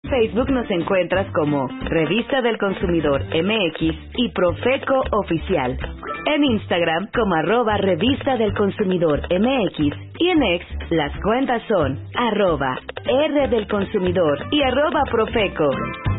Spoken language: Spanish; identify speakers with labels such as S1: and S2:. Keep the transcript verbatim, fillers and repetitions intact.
S1: Facebook nos encuentras como Revista del Consumidor M X y Profeco Oficial. En Instagram como arroba Revista del Consumidor M X y en X las cuentas son arroba R del Consumidor y arroba Profeco.